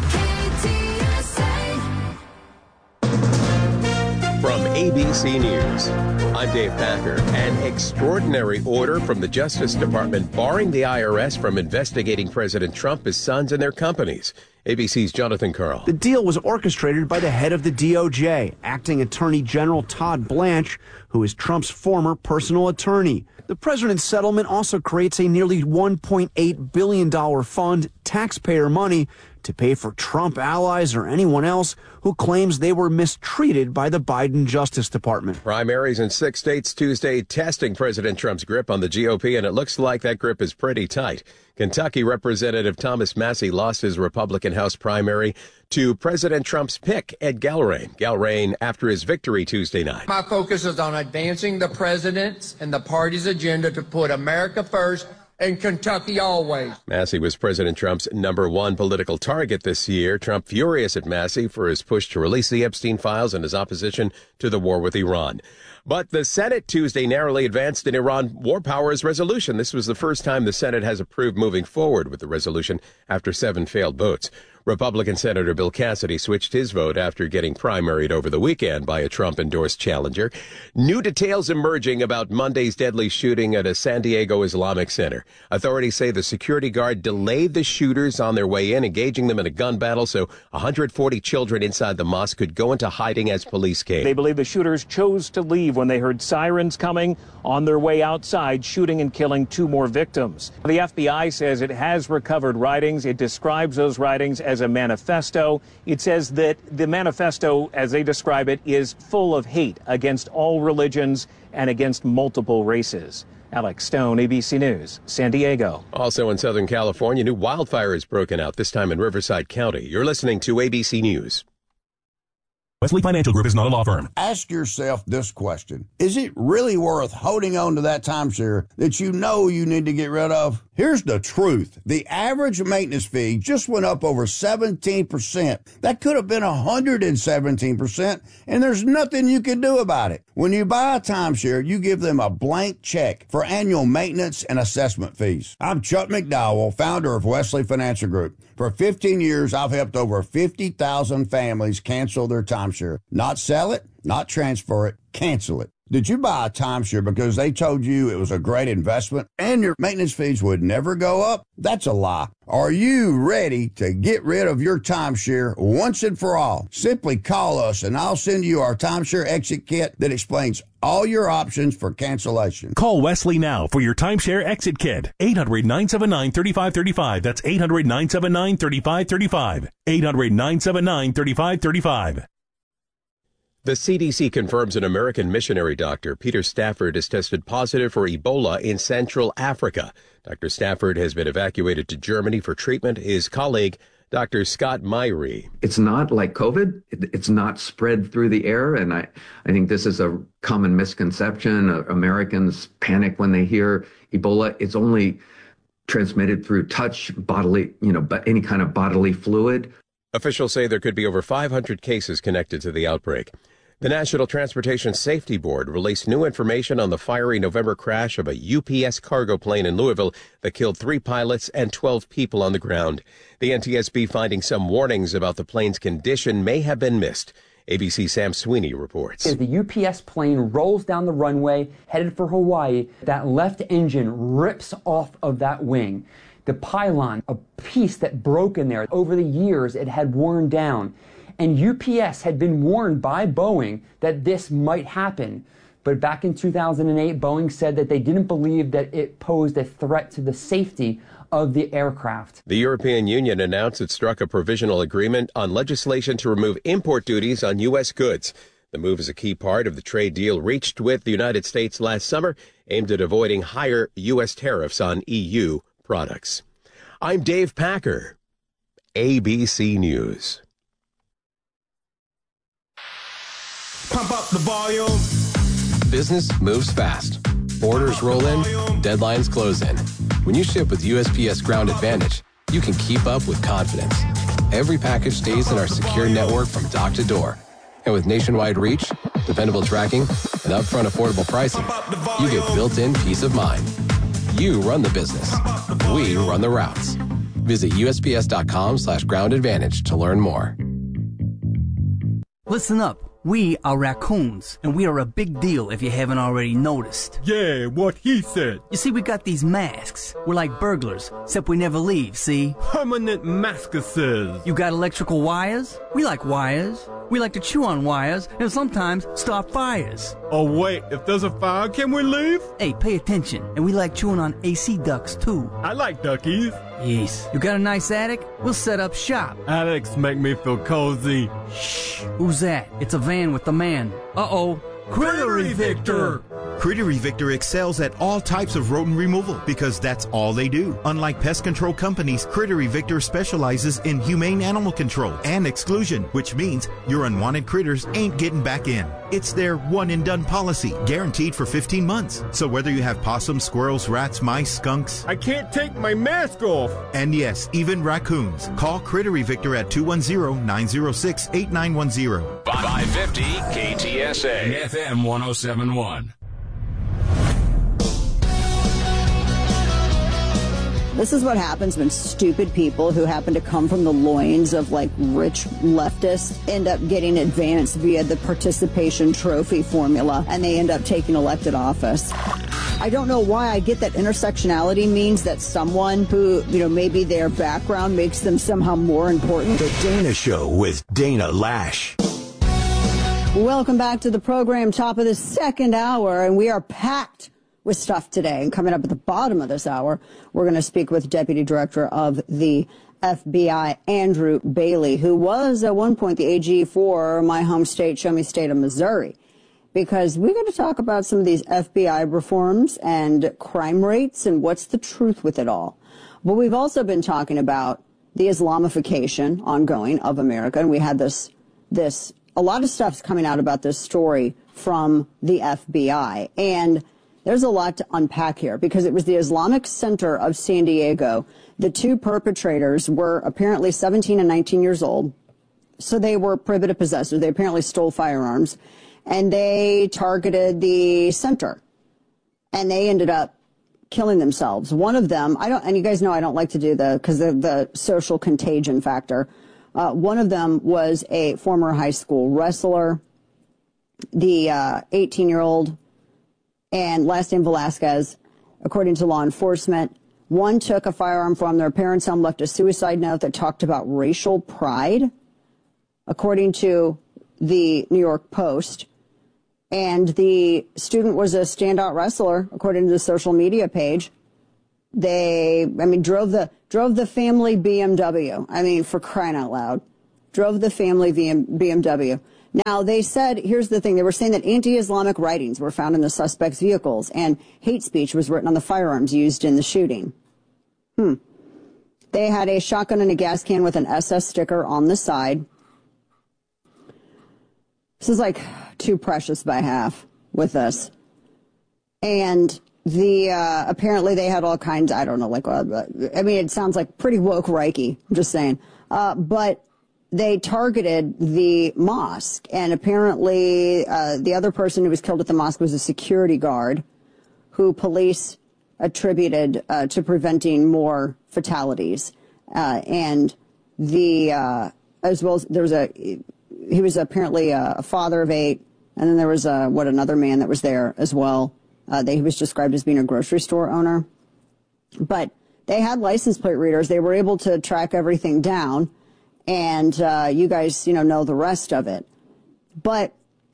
S13: From ABC News, I'm Dave Packer. An extraordinary order from the Justice Department barring the IRS from investigating President Trump, his sons, and their companies. ABC's Jonathan Karl.
S14: The deal was orchestrated by the head of the DOJ, Acting Attorney General Todd Blanche, who is Trump's former personal attorney. The president's settlement also creates a nearly $1.8 billion fund, taxpayer money, to pay for Trump allies or anyone else who claims they were mistreated by the Biden Justice Department.
S13: Primaries in 6 states Tuesday testing President Trump's grip on the GOP, and it looks like that grip is pretty tight. Kentucky Representative Thomas Massie lost his Republican House primary to President Trump's pick, Ed Gallrein. Gallrein after his victory Tuesday night.
S15: My focus is on advancing the president's and the party's agenda to put America first and Kentucky always.
S13: Massie was President Trump's #1 political target this year. Trump furious at Massie for his push to release the Epstein files and his opposition to the war with Iran. But the Senate Tuesday narrowly advanced an Iran war powers resolution. This was the first time the Senate has approved moving forward with the resolution after 7 failed votes. Republican Senator Bill Cassidy switched his vote after getting primaried over the weekend by a Trump-endorsed challenger. New details emerging about Monday's deadly shooting at a San Diego Islamic center. Authorities say the security guard delayed the shooters on their way in, engaging them in a gun battle so 140 children inside the mosque could go into hiding as police came.
S17: They believe the shooters chose to leave when they heard sirens coming. On their way outside, shooting and killing 2 more victims. The FBI says it has recovered writings. It describes those writings as a manifesto. It says that the manifesto, as they describe it, is full of hate against all religions and against multiple races. Alex Stone, ABC News, San Diego.
S13: Also in Southern California, new wildfire has broken out, this time in Riverside County. You're listening to ABC News.
S8: Wesley Financial Group is not a law firm.
S9: Ask yourself this question. Is it really worth holding on to that timeshare that you know you need to get rid of? Here's the truth. The average maintenance fee just went up over 17%. That could have been 117%, and there's nothing you can do about it. When you buy a timeshare, you give them a blank check for annual maintenance and assessment fees. I'm Chuck McDowell, founder of Wesley Financial Group. For 15 years, I've helped over 50,000 families cancel their timeshare. Not sell it, not transfer it, cancel it. Did you buy a timeshare because they told you it was a great investment and your maintenance fees would never go up? That's a lie. Are you ready to get rid of your timeshare once and for all? Simply call us and I'll send you our timeshare exit kit that explains all your options for cancellation.
S8: Call Wesley now for your timeshare exit kit. 800-979-3535. That's 800-979-3535. 800-979-3535.
S13: The CDC confirms an American missionary doctor, Peter Stafford, has tested positive for Ebola in Central Africa. Dr. Stafford has been evacuated to Germany for treatment. His colleague, Dr. Scott Myrie.
S10: It's not like COVID. It's not spread through the air. And I think this is a common misconception. Americans panic when they hear Ebola. It's only transmitted through touch, bodily, but any kind of bodily fluid.
S13: Officials say there could be over 500 cases connected to the outbreak. The National Transportation Safety Board released new information on the fiery November crash of a UPS cargo plane in Louisville that killed 3 pilots and 12 people on the ground. The NTSB finding some warnings about the plane's condition may have been missed. ABC Sam Sweeney reports.
S18: As the UPS plane rolls down the runway headed for Hawaii, that left engine rips off of that wing. The pylon, a piece that broke in there. Over the years, it had worn down. And UPS had been warned by Boeing that this might happen. But back in 2008, Boeing said that they didn't believe that it posed a threat to the safety of the aircraft.
S13: The European Union announced it struck a provisional agreement on legislation to remove import duties on U.S. goods. The move is a key part of the trade deal reached with the United States last summer, aimed at avoiding higher U.S. tariffs on EU products. I'm Dave Packer, ABC News.
S11: Pump up the volume.
S19: Business moves fast. Orders roll in, deadlines close in. When you ship with USPS Ground Advantage, you can keep up with confidence. Every package stays in our secure network from dock to door. And with nationwide reach, dependable tracking, and upfront affordable pricing, you get built-in peace of mind. You run the business. We run the routes. Visit USPS.com/Ground Advantage to learn more.
S20: Listen up. We are raccoons, and we are a big deal if you haven't already noticed.
S11: Yeah, what he said.
S20: You see, we got these masks. We're like burglars, except we never leave, see?
S11: Permanent maskuses.
S20: You got electrical wires? We like wires. We like to chew on wires and sometimes start fires.
S11: Oh, wait, if there's a fire, can we leave?
S20: Hey, pay attention. And we like chewing on AC ducts, too.
S11: I like duckies.
S20: Yes. You got a nice attic? We'll set up shop.
S11: Attics make me feel cozy.
S20: Shh. Who's that? It's a van with the man. Uh-oh.
S11: Critter Evictor!
S21: Critter Evictor excels at all types of rodent removal because that's all they do. Unlike pest control companies, Critter Evictor specializes in humane animal control and exclusion, which means your unwanted critters ain't getting back in. It's their one-and-done policy, guaranteed for 15 months. So whether you have possums, squirrels, rats, mice, skunks...
S11: I can't take my mask off!
S21: And yes, even raccoons. Call Critter Evictor at 210-906-8910.
S1: 550 KTSA FM 1071.
S16: This is what happens when stupid people who happen to come from the loins of like rich leftists end up getting advanced via the participation trophy formula, and they end up taking elected office. I don't know why I get that intersectionality means that someone who, maybe their background makes them somehow more important.
S23: The Dana Show with Dana Lash.
S16: Welcome back to the program, top of the second hour, and we are packed with stuff today. And coming up at the bottom of this hour, we're going to speak with Deputy Director of the FBI, Andrew Bailey, who was at one point the AG for my home state, show me state of Missouri, because we're going to talk about some of these FBI reforms and crime rates and what's the truth with it all. But we've also been talking about the Islamification ongoing of America, and we had this a lot of stuff's coming out about this story from the FBI. And there's a lot to unpack here because it was the Islamic Center of San Diego. The two perpetrators were apparently 17 and 19 years old. So they were prohibited possessors. They apparently stole firearms. And they targeted the center. And they ended up killing themselves. One of them, and you guys know I don't like to do because of the social contagion factor. One of them was a former high school wrestler, the 18-year-old, and last name Velasquez, according to law enforcement. One took a firearm from their parents' home, left a suicide note that talked about racial pride, according to the New York Post. And the student was a standout wrestler, according to the social media page. They, drove the family BMW. For crying out loud. Drove the family BMW. Now, they said, here's the thing, they were saying that anti-Islamic writings were found in the suspects' vehicles and hate speech was written on the firearms used in the shooting. They had a shotgun and a gas can with an SS sticker on the side. This is like too precious by half with this. And apparently they had all kinds, I don't know, it sounds like pretty woke Reiki, I'm just saying. But they targeted the mosque, and apparently the other person who was killed at the mosque was a security guard who police attributed to preventing more fatalities. And as well as he was apparently a father of 8, and then there was another man that was there as well. He was described as being a grocery store owner. But they had license plate readers. They were able to track everything down. And you guys, know the rest of it. But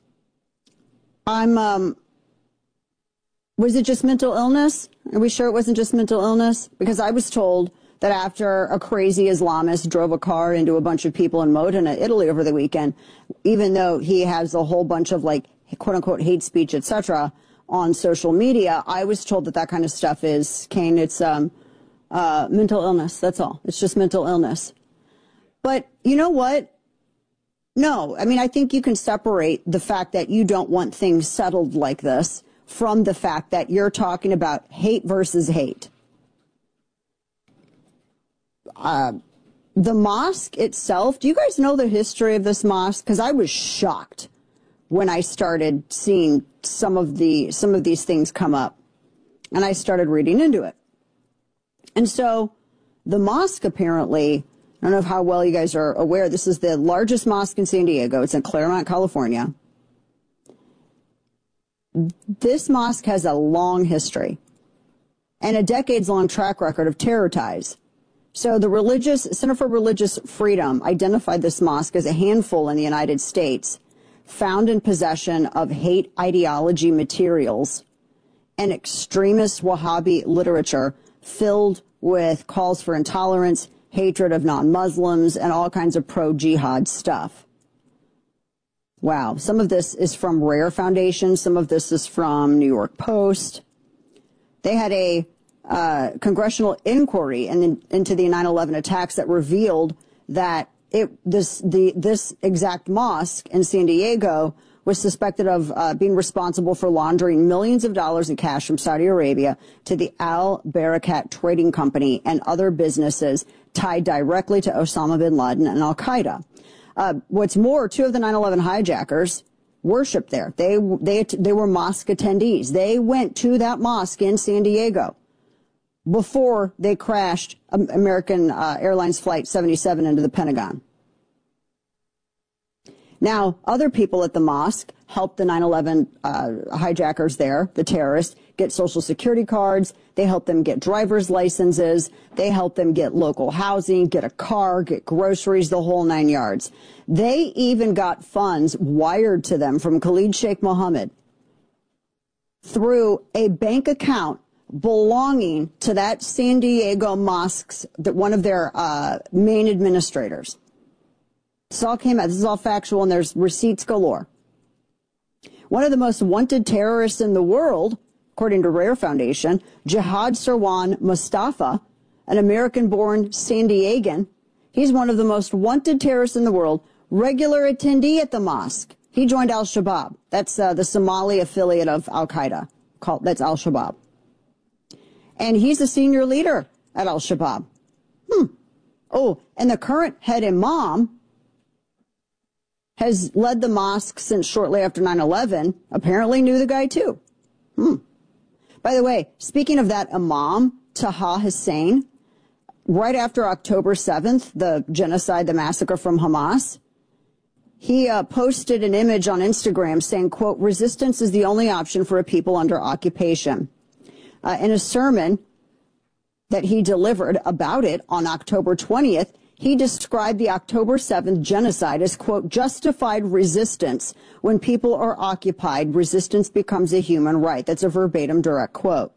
S16: was it just mental illness? Are we sure it wasn't just mental illness? Because I was told that after a crazy Islamist drove a car into a bunch of people in Modena, Italy over the weekend, even though he has a whole bunch of quote unquote hate speech, etc., on social media, I was told that kind of stuff is, Kane, it's mental illness. That's all. It's just mental illness. But you know what? No, I think you can separate the fact that you don't want things settled like this from the fact that you're talking about hate versus hate. The mosque itself, do you guys know the history of this mosque? Because I was shocked when I started seeing some of these things come up. And I started reading into it. And so the mosque apparently, I don't know how well you guys are aware, this is the largest mosque in San Diego. It's in Claremont, California. This mosque has a long history and a decades-long track record of terror ties. So the Center for Religious Freedom identified this mosque as a handful in the United States found in possession of hate ideology materials and extremist Wahhabi literature filled with calls for intolerance, hatred of non-Muslims, and all kinds of pro-jihad stuff. Wow. Some of this is from Rare Foundation. Some of this is from New York Post. They had a congressional inquiry into the 9/11 attacks that revealed that this exact mosque in San Diego was suspected of being responsible for laundering millions of dollars in cash from Saudi Arabia to the Al Barakat Trading Company and other businesses tied directly to Osama bin Laden and Al Qaeda. What's more, 2 of the 9/11 hijackers worshiped there. They were mosque attendees. They went to that mosque in San Diego before they crashed American Airlines Flight 77 into the Pentagon. Now, other people at the mosque helped the 9/11 hijackers there, the terrorists, get Social Security cards. They helped them get driver's licenses. They helped them get local housing, get a car, get groceries, the whole 9 yards. They even got funds wired to them from Khalid Sheikh Mohammed through a bank account belonging to that San Diego mosque's, one of their main administrators. This all came out. This is all factual, and there's receipts galore. One of the most wanted terrorists in the world, according to Rare Foundation, Jihad Sarwan Mustafa, an American-born San Diegan. He's one of the most wanted terrorists in the world, regular attendee at the mosque. He joined Al-Shabaab. That's the Somali affiliate of Al-Qaeda. That's Al-Shabaab. And he's a senior leader at Al-Shabaab. Oh, and the current head imam has led the mosque since shortly after 9/11, apparently knew the guy too. By the way, speaking of that imam, Taha Hussein, right after October 7th, the genocide, the massacre from Hamas, he posted an image on Instagram saying, quote, "Resistance is the only option for a people under occupation." In a sermon that he delivered about it on October 20th, he described the October 7th genocide as, quote, "justified resistance. When people are occupied, resistance becomes a human right." That's a verbatim direct quote.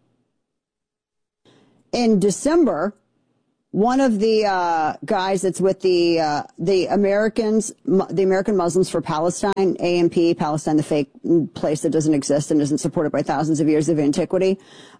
S16: In December, one of the guys that's with the American Muslims for Palestine, AMP, Palestine, the fake place that doesn't exist and isn't supported by thousands of years of antiquity,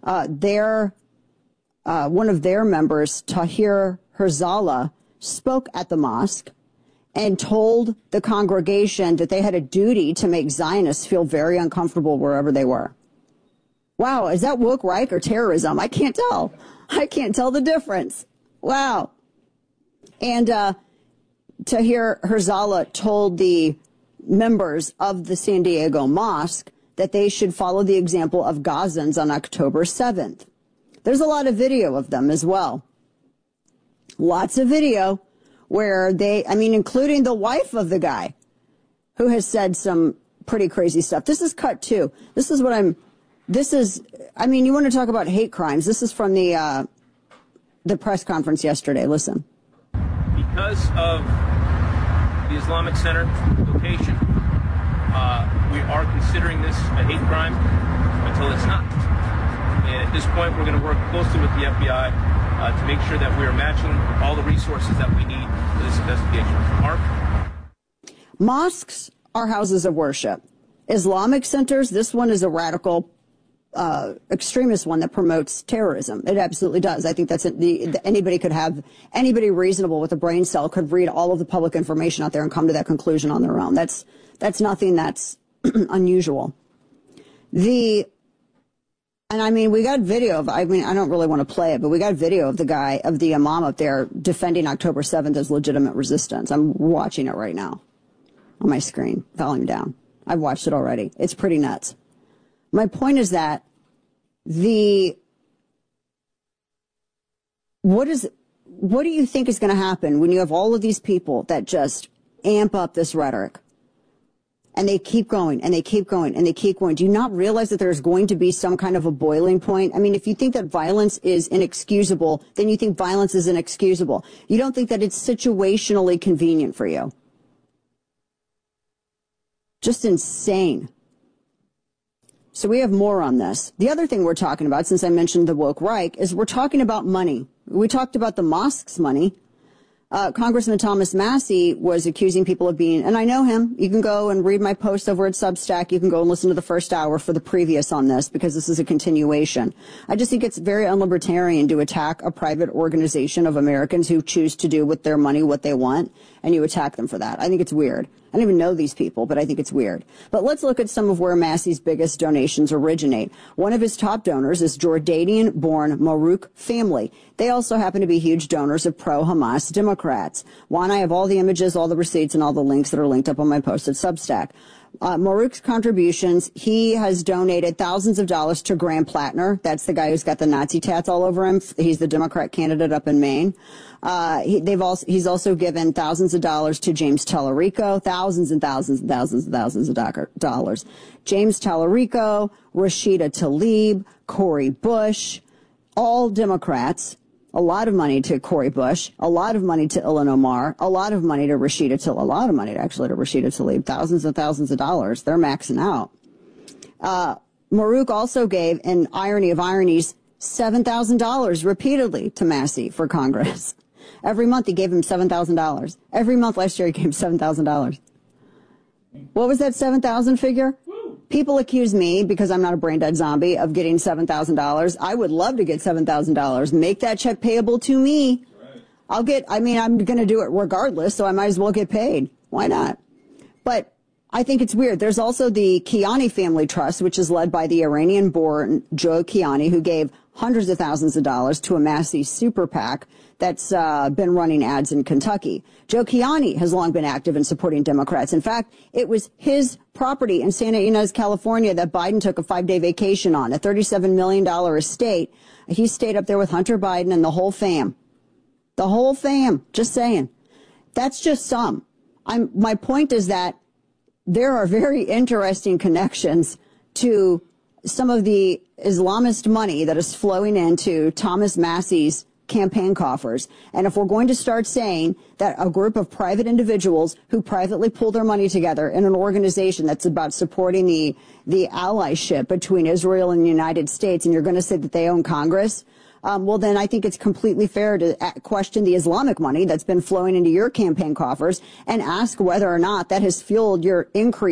S16: one of their members, Tahir Herzallah, spoke at the mosque and told the congregation that they had a duty to make Zionists feel very uncomfortable wherever they were. Wow, is that woke right or terrorism? I can't tell. I can't tell the difference. Wow. And Tahir Herzallah told the members of the San Diego Mosque that they should follow the example of Gazans on October 7th. There's a lot of video of them as well. Lots of video where including the wife of the guy who has said some pretty crazy stuff. This is cut two. You want to talk about hate crimes. This is from the press conference yesterday. Listen.
S2: Because of the Islamic Center location, we are considering this a hate crime until it's not. And at this point, we're going to work closely with the FBI to make sure that we are matching all the resources that we need for this investigation. Mark?
S16: Mosques are houses of worship. Islamic centers, this one is a radical extremist one that promotes terrorism. It absolutely does. I think that's anybody reasonable with a brain cell could read all of the public information out there and come to that conclusion on their own. That's nothing that's unusual. We got video of, I don't really want to play it, but we got video of the imam up there defending October 7th as legitimate resistance. I'm watching it right now on my screen, falling down. I've watched it already. It's pretty nuts. My point is that what do you think is going to happen when you have all of these people that just amp up this rhetoric? And they keep going, and they keep going, and they keep going. Do you not realize that there's going to be some kind of a boiling point? I mean, if you think that violence is inexcusable, then you think violence is inexcusable. You don't think that it's situationally convenient for you. Just insane. So we have more on this. The other thing we're talking about, since I mentioned the woke Reich, is we're talking about money. We talked about the mosque's money. Congressman Thomas Massie was accusing people of being, and I know him. You can go and read my post over at Substack. You can go and listen to the first hour for the previous on this, because this is a continuation. I just think it's very unlibertarian to attack a private organization of Americans who choose to do with their money what they want, and you attack them for that. I think it's weird. I don't even know these people, but I think it's weird. But let's look at some of where Massie's biggest donations originate. One of his top donors is Jordanian-born Marouk family. They also happen to be huge donors of pro-Hamas Democrats. Juan, I have all the images, all the receipts, and all the links that are linked up on my post at Substack. Marouk's contributions, he has donated thousands of dollars to Graham Plattner. That's the guy who's got the Nazi tats all over him. He's the Democrat candidate up in Maine. He's also given thousands of dollars to James Tallarico, thousands and thousands and thousands and thousands of dollars. James Tallarico, Rashida Tlaib, Cori Bush, all Democrats. A lot of money to Cori Bush, a lot of money to Ilhan Omar, a lot of money to Rashida Tlaib, thousands and thousands of dollars. They're maxing out. Marouk also gave, in irony of ironies, $7,000 repeatedly to Massie for Congress. Every month he gave him $7,000. Every month last year he gave him $7,000. What was that 7,000 figure? People accuse me, because I'm not a brain dead zombie, of getting $7,000. I would love to get $7,000. Make that check payable to me. I'm going to do it regardless, so I might as well get paid. Why not? But I think it's weird. There's also the Kiani Family Trust, which is led by the Iranian-born Joe Kiani, who gave hundreds of thousands of dollars to a Massey super PAC that's been running ads in Kentucky. Joe Kiani has long been active in supporting Democrats. In fact, it was his property in Santa Ynez, California that Biden took a 5-day vacation on, a $37 million estate. He stayed up there with Hunter Biden and the whole fam. The whole fam, just saying. That's just some. My point is that there are very interesting connections to some of the Islamist money that is flowing into Thomas Massey's campaign coffers. And if we're going to start saying that a group of private individuals who privately pull their money together in an organization that's about supporting the allyship between Israel and the United States, and you're going to say that they own Congress, well, then I think it's completely fair to question the Islamic money that's been flowing into your campaign coffers and ask whether or not that has fueled your increase